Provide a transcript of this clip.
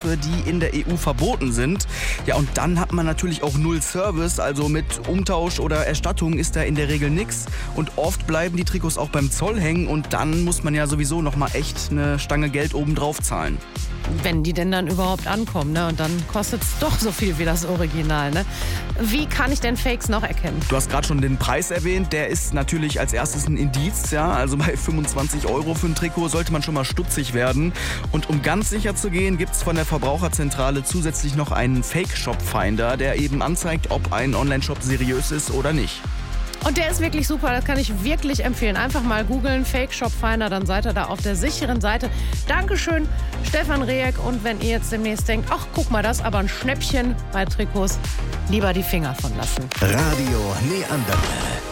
die in der EU verboten sind. Ja, und dann hat man natürlich auch null Service, also mit Umtausch oder Erstattung ist da in der Regel nichts. Und oft bleiben die Trikots auch beim Zoll hängen und dann muss man ja sowieso nochmal echt eine Stange Geld obendrauf zahlen. Wenn die denn dann überhaupt ankommen, ne? Und dann kostet es doch so viel wie das Original, ne? Wie kann ich denn Fakes noch erkennen? Du hast gerade schon den Preis erwähnt, der ist natürlich als erstes ein Indiz, ja, also bei 25 € für ein Trikot sollte man schon mal stutzig werden. Und um ganz sicher zu gehen, gibt es von der Verbraucherzentrale zusätzlich noch einen Fake-Shop-Finder, der eben anzeigt, ob ein Online-Shop seriös ist oder nicht. Und der ist wirklich super, das kann ich wirklich empfehlen. Einfach mal googeln, Fake Shop Finder, dann seid ihr da auf der sicheren Seite. Dankeschön, Stefan Rehek. Und wenn ihr jetzt demnächst denkt, ach, guck mal, das ist aber ein Schnäppchen bei Trikots, lieber die Finger von lassen. Radio Neandertal.